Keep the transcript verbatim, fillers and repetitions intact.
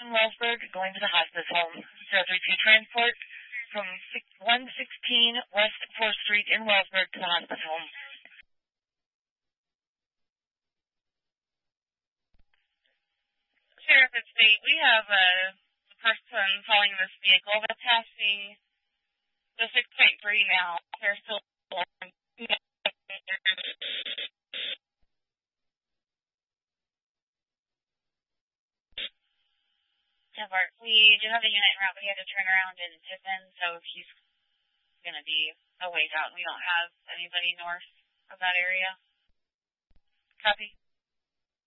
in Wellsburg going to the hospice home. zero three two transport from one sixteen West fourth Street in Wellsburg to the hospice home. Sheriff, it's State. We have a person following this vehicle that's passing the six point three now. They're still we do have a unit en route, but he had to turn around in Tiffin, so he's going to be a ways out, and we don't have anybody north of that area. Copy.